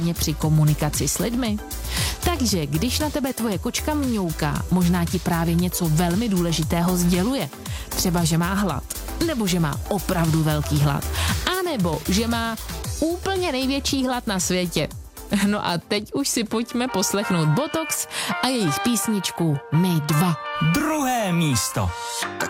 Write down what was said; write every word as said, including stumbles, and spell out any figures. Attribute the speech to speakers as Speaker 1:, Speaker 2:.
Speaker 1: při komunikaci s lidmi. Takže když na tebe tvoje kočka mňouká, možná ti právě něco velmi důležitého sděluje. Třeba, že má hlad, nebo že má opravdu velký hlad, anebo že má úplně největší hlad na světě. No a teď už si pojďme poslechnout Botox a jejich písničku My dva.
Speaker 2: Druhé místo.